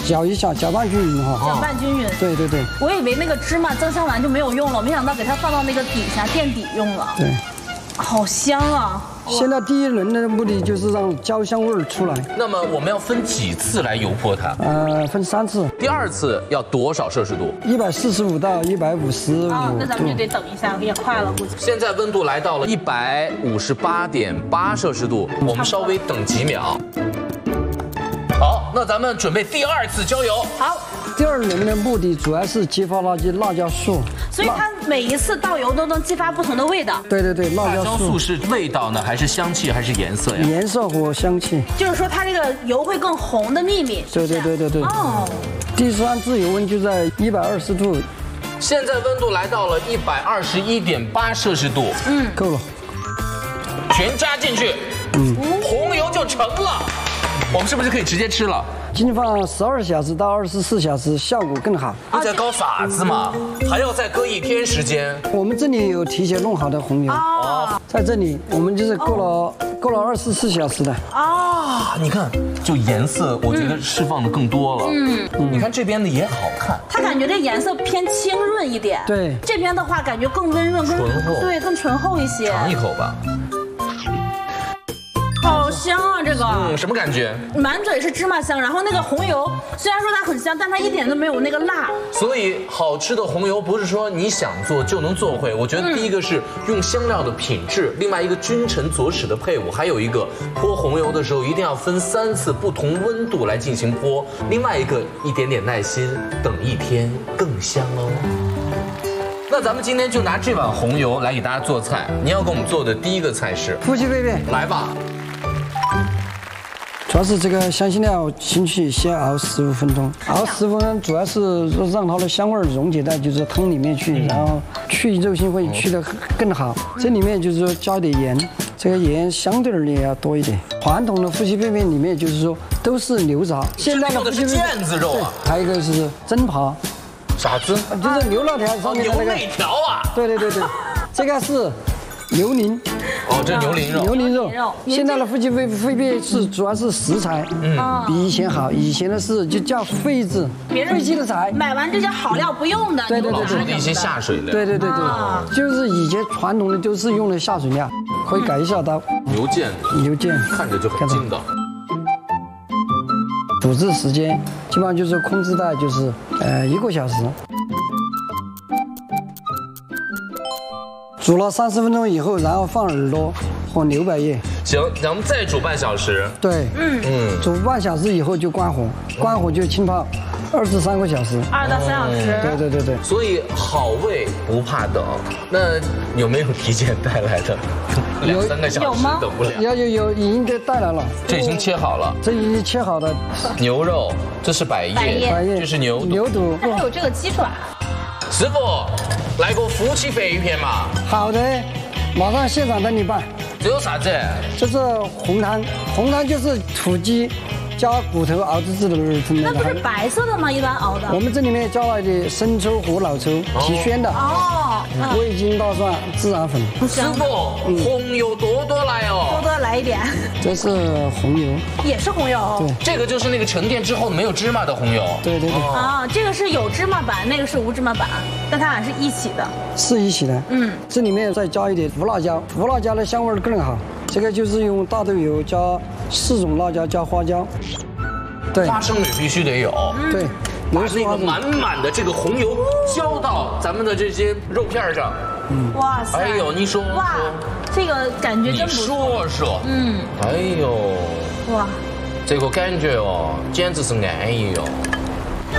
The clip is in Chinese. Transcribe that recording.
搅一下，搅拌均匀哈。 搅拌均匀。 对对对。 我以为那个芝麻增香完就没有用了，没想到给它放到那个底下垫底用了。 对。 好香啊！ 现在第一轮的目的就是让焦香味儿出来。 那么我们要分几次来油泼它？ 分3次。 第2次要多少摄氏度 ？145到155。 啊，那咱们就得等一下，也快了估计。 现在温度来到了158.8摄氏度，我们稍微等几秒。好，那咱们准备第2次浇油。 好。 第2轮的目的主要是激发辣椒素， 所以它每一次倒油都能激发不同的味道。 对对对， 辣椒素是味道呢，还是香气，还是颜色呀？ 颜色和香气。 就是说它这个油会更红的秘密。 对对对对对。哦。第3次油温就在120度。 现在温度来到了121.8摄氏度。 够了。 全加进去。红油就成了。我们是不是可以直接吃了？ 浸放12小时到24小时，效果更好。 你在搞啥子嘛？还要再搁1天时间？ 我们这里有提前弄好的红油在这里我们就是够了24小时的。 你看，就颜色，我觉得释放的更多了。你看这边的也好看。 它感觉这颜色偏清润一点。 对。 这边的话感觉更温润、更醇厚。 对，更醇厚一些。 尝一口吧。 好香啊，这个。 什么感觉？ 满嘴是芝麻香，然后那个红油虽然说它很香，但它一点都没有那个辣。 所以好吃的红油不是说你想做就能做会。我觉得第一个是用香料的品质，另外一个君臣佐使的配伍，还有一个泼红油的时候一定要分3次不同温度来进行泼。另外一个一点点耐心，等1天更香哦。那咱们今天就拿这碗红油来给大家做菜。你要给我们做的第一个菜是夫妻肺片， 来吧。 主要是这个香辛料进去先熬15分钟，熬15分钟主要是让它的香味溶解到就是汤里面去，然后去肉腥会去得更好。这里面就是说加一点盐，这个盐相对而言要多一点。传统的夫妻肺片里面就是说都是牛杂， 现在用的是腱子肉啊， 还有一个是蒸扒。 啥子？ 就是牛肋条上面的那个。 牛肋条啊。 对对对对，这个是牛鳞。 这牛鳞肉。 牛鳞肉。现在的夫妻肺片是主要是食材，比以前好。以前的是就叫废字，废弃的材。 买完这些好料不用的。 对对对对。 一些下水料。 对对对对，就是以前传统的都是用的下水料，可以改一下刀。 牛腱。 牛腱看着就很筋道。 煮制时间基本上就是控制在就是1个小时。煮了30分钟以后，然后放耳朵和牛百叶。 行，咱们再煮半小时。 对，煮半小时以后就关火，关火就浸泡2至3个小时。 2到3小时。 对对对对。 所以好味不怕等。那有没有提前带来的？2、3个小时等不了。 有，已经给带来了。 这已经切好了。 这已经切好的牛肉，这是百叶，这是牛肚。 还有这个鸡爪。 师傅，来个夫妻肺片嘛。 好的，马上现场等你办。 这有啥子？ 这是红汤，红汤就是土鸡加骨头熬制的那不是白色的吗？一般熬的。 我们这里面加了一点生抽和老抽提鲜的。味精、大蒜、孜然粉。 师傅，红油多多来哦。 多多来一点。 这是红油。 也是红油。 对。 这个就是那个沉淀之后没有芝麻的红油。 对对对。 这个是有芝麻版，那个是无芝麻版，但它俩是一起的。 是一起的。这里面再加一点胡辣椒，胡辣椒的香味更好。这个就是用大豆油加4种辣椒加花椒。对。 花生米必须得有。 对。 把那个满满的这个红油浇到咱们的这些肉片上。 哇塞！ 哎呦，你说哇，这个感觉真不错。 你说说。哎呦。 哇， 这个感觉哦，简直是安逸哦。